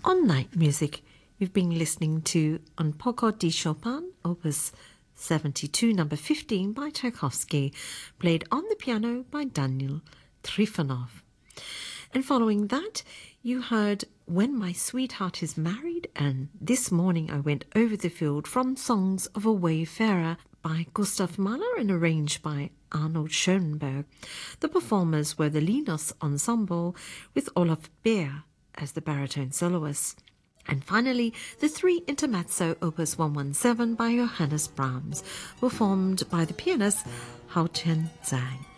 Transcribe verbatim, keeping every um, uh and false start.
On Night Music, you've been listening to Un poco di Chopin, Opus seventy-two, number fifteen by Tchaikovsky, played on the piano by Daniel Trifonov. And following that, you heard When My Sweetheart Is Married, and This Morning I Went Over the Field from Songs of a Wayfarer by Gustav Mahler and arranged by Arnold Schoenberg. The performers were the Linus Ensemble with Olaf Beer as the baritone soloist. And finally, the three Intermezzo Opus one seventeen by Johannes Brahms, performed by the pianist Hao Chen Zhang.